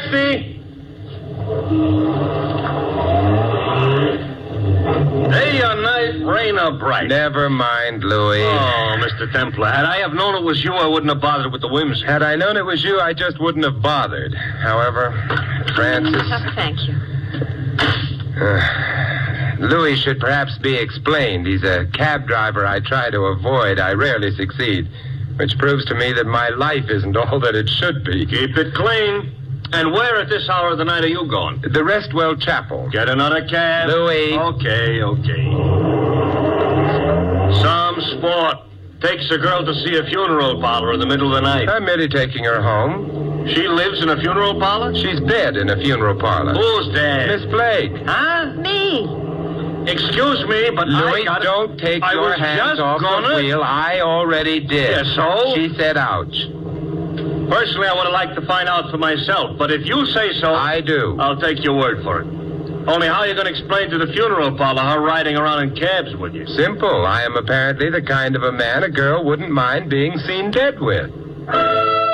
Taxi! Day or night, rain or bright. Never mind, Louis. Oh, Mr. Templar, had I have known it was you, I wouldn't have bothered with the whimsy. Had I known it was you, I just wouldn't have bothered. However, Francis... Thank you. Louis should perhaps be explained. He's a cab driver I try to avoid. I rarely succeed, which proves to me that my life isn't all that it should be. Keep it clean. And where at this hour of the night are you going? The Restwell Chapel. Get another cab. Louis. Okay. Some sport. Takes a girl to see a funeral parlor in the middle of the night. I'm merely taking her home. She lives in a funeral parlor? She's dead in a funeral parlor. Who's dead? Miss Blake. Huh? Me. Excuse me, but Louis, don't take your hands off the wheel. I already did. Yeah, so? She said ouch. Personally, I would have liked to find out for myself, but if you say so... I do. I'll take your word for it. Only how are you going to explain to the funeral parlor her riding around in cabs with you? Simple. I am apparently the kind of a man a girl wouldn't mind being seen dead with.